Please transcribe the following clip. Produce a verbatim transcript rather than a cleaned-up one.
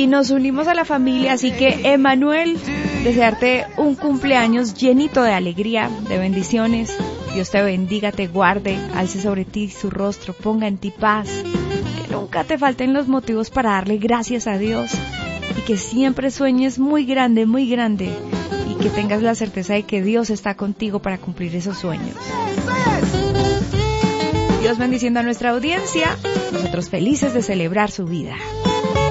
nos unimos a la familia, así que Emanuel, desearte un cumpleaños llenito de alegría, de bendiciones. Dios te bendiga, te guarde, alce sobre ti su rostro, ponga en ti paz, que nunca te falten los motivos para darle gracias a Dios y que siempre sueñes muy grande, muy grande y que tengas la certeza de que Dios está contigo para cumplir esos sueños. Dios bendiciendo a nuestra audiencia, nosotros felices de celebrar su vida.